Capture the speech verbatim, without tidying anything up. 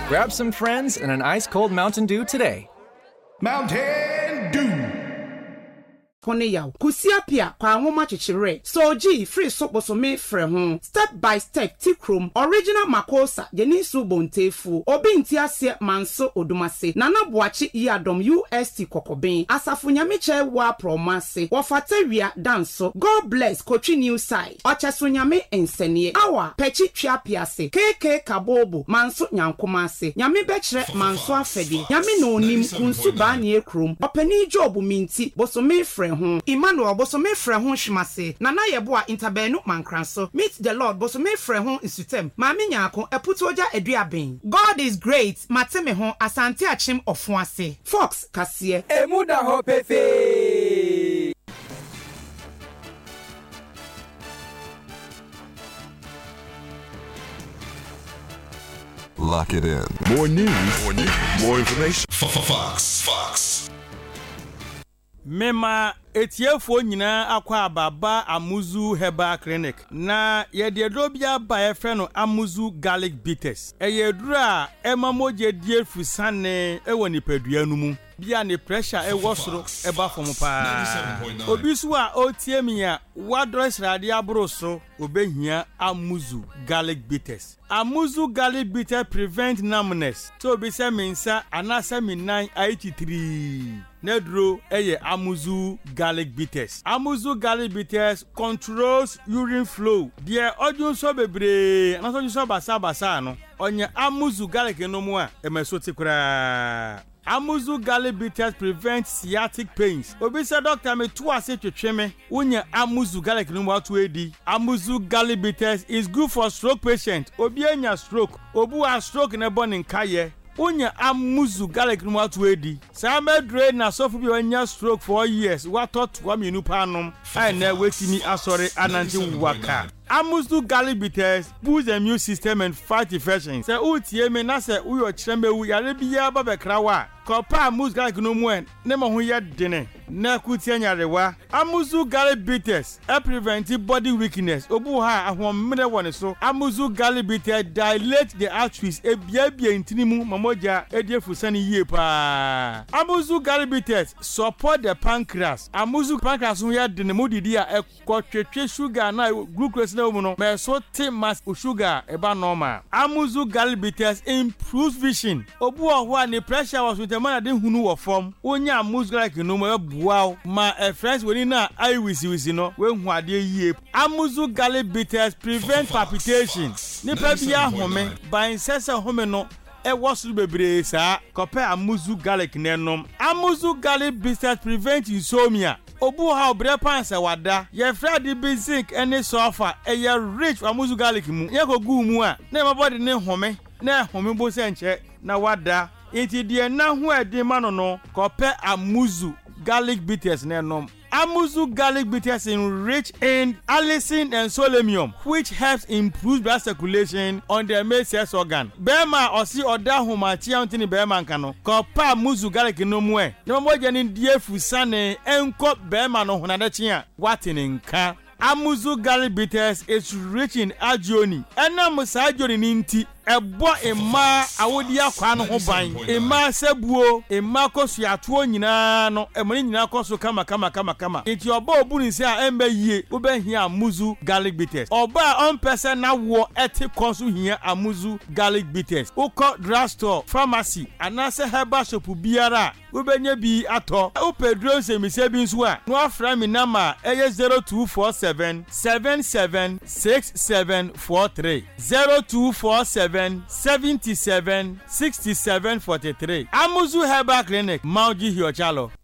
Grab some friends and an ice-cold Mountain Dew today. Mountain Dew. Kone yaw kusiapia kwa nwoma chichire soji free soap bosome frɛ ho step by step tikrom original makosa jenisu bontefu obi ntiase manso odumase nana boachi iadom U S T kokoben asafo nyame wa promase wofatawia danso God bless Kochi new side ocheso nyame ensenie awa pechi twapiase keke kabobo manso nyankomase nyame bekire manso afede nyame no onim kunsu ba ne ekrom opani job minti bosome frɛ Emmanuel bosome frɛ ho hwimase na na yɛbo a interbenu mankranso meet the Lord bosome frɛ ho insutem maame nyaako eputu oja aduaben God is great mateme ho asante achim ofuase Fox kasie emu da ho pefe. Lock it in. More news, more news, more information. Fox, Fox. Mema etiefo nyina akwa ababa Amuzu Herbal Clinic na yede drobia ba efre no Amuzu Garlic Bitters eyedura emamoje die fusane ewo nipadua no mu bia ne pressure ewo soro eba fom pa obi so a otiemia wadress rade abro so obehia Amuzu Garlic Bitters. Amuzu Garlic Bitters prevent numbness so be se mensa anasa minan eighty-three Nedro eye Amuzu Garlic Bitters. Amuzu Garlic Bitters controls urine flow. Die odun so bebre, na so so basa basa no. Onye Amuzu Garlic no mu a emesoti kura. Amuzu Garlic Bitters prevent sciatic pains. Obi say doctor me to ase twetwe me. Onye Amuzu Garlic no mu atu edi. Amuzu Garlic Bitters is good for stroke patient. Obi anya stroke, obu a stroke na born in kaye. Unya Amuzu Garlic no atu edi. Sa medre na sofu bi onya stroke for years. What thought wa mienu panom. Ai na wetimi asore ananti waka. Amuzu Garlic Bitters boost the immune system and fight infections. Se utie me na se uyo chirembe wu yare biya ba bekrawa. Kopa Amuzu Garlic no mu en ne mo ho ye dene. Na kutie nyarewa. Amuzu Garlic Bitters e prevent body weakness. Obu ha ahomre woni so. Amuzu Garlic Bitters dilate the arteries e bia bia intinimu mamoja e die fusani yie pa. Amuzu Garlic Bitters support the pancreas. Amuzu pancreas ho ye dene modidi a e kwotwetwe sugar na glucose na umuno me so te mass sugar eba normal. Amuzu Garlic Bitters improves vision. Obu oho a ne pressure was with the man that hunu wo form. Onya Amuzu Garlic no mo wow ma a friends we na eye wisi wisi no we hu ade yie. Amuzu Garlic Bitters prevent palpitation. Nipa bia home by sesa home no e wosu bebre sa kope Amuzu Garlic nenom. Amuzu Garlic Bitters prevent insomnia. Obu ha obre panse wada ye fredi basic any sofa e ye rich Amuzu Garlic mu ye ko gu mu a na my body ne home na home bo se nche na wada enti de na hu ede ma no no kope Amuzu Garlic Bitters nenom. Amuzu Garlic Bitters is rich in allicin and selenium, which helps improve blood circulation on the male sex organ. Bema osi oda homa chi antini bema nkano. Kopa Amuzu Garlic no mu e. Na mo jeni die fusane enko bema no honade chi a watini nka. Amuzu Garlic Bitters is rich in agioni. Ena musa agioni ni nti ebo ema awodi akwa no ho ban ema sebuo ema kosu atuo nyina no emoni nyina kosu kama kama kama kama enti oba obuni se a embe yie obehia Amuzu Garlic Bitters oba on person na wo eti kosu hia Amuzu Garlic Bitters uko drugstore pharmacy anase herbal shop biara obenya bi ato upedro se mise bi nso a no afra mi nama eye zero two four seven seven seven six seven four three zero two four seven seventy-seven sixty-seven forty-three. Amuzu Herbal Clinic, Mauji Hiochalo.